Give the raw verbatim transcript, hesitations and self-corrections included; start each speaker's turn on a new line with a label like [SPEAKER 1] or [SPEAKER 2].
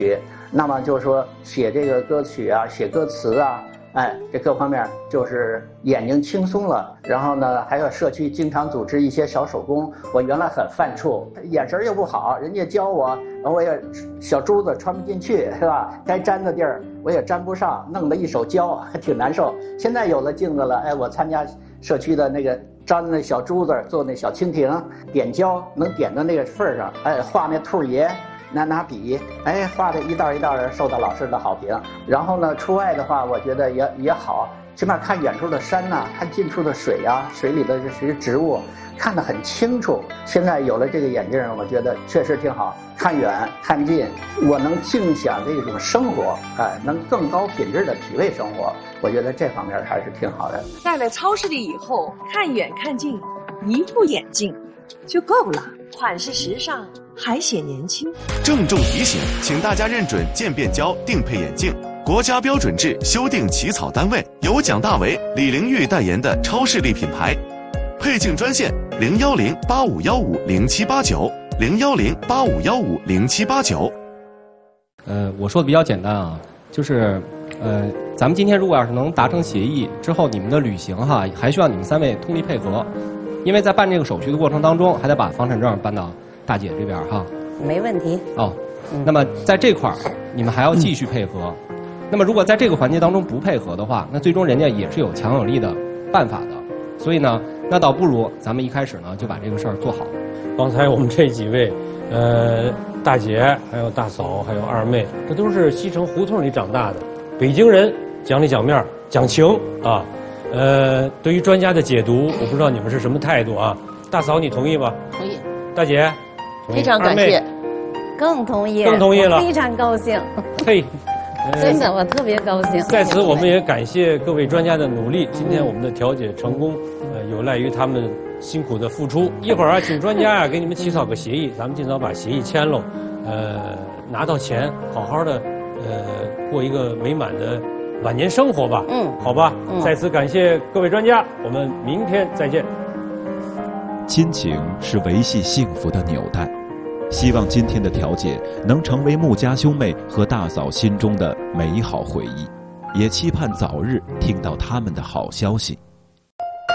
[SPEAKER 1] 那么就是说写这个歌曲啊，写歌词啊，哎，这各方面就是眼睛轻松了。然后呢，还有社区经常组织一些小手工，我原来很犯怵，眼神又不好，人家教我，我也小珠子穿不进去，是吧？该粘的地儿我也粘不上，弄得一手胶，还挺难受。现在有了镜子了，哎，我参加社区的那个粘那小珠子，做那小蜻蜓，点胶能点到那个份儿上，哎，画那兔爷。拿拿笔，哎，画的一道一道的，受到老师的好评。然后呢，出外的话，我觉得也也好，起码看远处的山呐、啊，看近处的水啊，水里的这些植物，看得很清楚。现在有了这个眼镜，我觉得确实挺好，看远看近，我能尽享这种生活，哎，能更高品质的体味生活。我觉得这方面还是挺好的。
[SPEAKER 2] 戴了超视力以后，看远看近，一副眼镜就够了，款式时尚。还显年轻。
[SPEAKER 3] 郑重提醒，请大家认准渐变胶定配眼镜，国家标准制修订起草单位，由蒋大为、李玲玉代言的超视力品牌。配镜专线零幺零八五幺五零七八九零幺零八五幺五零七八九。
[SPEAKER 4] 呃，我说的比较简单啊，就是呃，咱们今天如果要是能达成协议之后，你们的旅行哈，还需要你们三位通力配合，因为在办这个手续的过程当中，还得把房产证办到大姐这边哈。
[SPEAKER 5] 没问题。
[SPEAKER 4] 哦，嗯、那么在这块儿，你们还要继续配合。嗯、那么如果在这个环节当中不配合的话，那最终人家也是有强有力的办法的。所以呢，那倒不如咱们一开始呢就把这个事儿做好。
[SPEAKER 6] 刚才我们这几位，呃，大姐，还有大嫂，还有二妹，这都是西城胡同里长大的北京人，讲理讲面讲情啊。呃，对于专家的解读，我不知道你们是什么态度啊？大嫂，你同意吗？
[SPEAKER 5] 同意。
[SPEAKER 6] 大姐，同意。
[SPEAKER 5] 非常感谢。更同意。
[SPEAKER 6] 更同意了。
[SPEAKER 5] 非常高兴。
[SPEAKER 6] 嘿。
[SPEAKER 5] 真的，我特别高兴。
[SPEAKER 6] 在此，我们也感谢各位专家的努力。今天我们的调解成功，呃，有赖于他们辛苦的付出。一会儿啊，请专家啊给你们起草个协议，咱们尽早把协议签了，呃，拿到钱，好好的，呃，过一个美满的晚年生活吧。嗯，好吧。嗯、再次感谢各位专家，我们明天再见。
[SPEAKER 7] 亲情是维系幸福的纽带。希望今天的调解能成为穆家兄妹和大嫂心中的美好回忆，也期盼早日听到他们的好消息。